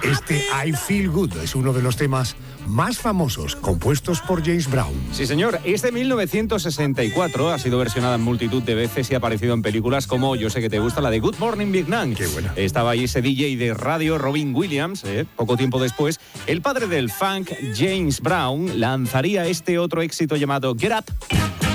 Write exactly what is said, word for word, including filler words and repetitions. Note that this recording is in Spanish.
Este I Feel Good es uno de los temas más famosos compuestos por James Brown. Sí, señor. Es de mil novecientos sesenta y cuatro. Ha sido versionada en multitud de veces y ha aparecido en películas como, yo sé que te gusta, la de Good Morning Vietnam. Qué buena. Estaba ahí ese D J de radio, Robin Williams. ¿eh? Poco tiempo después, el padre del funk, James Brown, lanzaría este otro éxito llamado Get Up.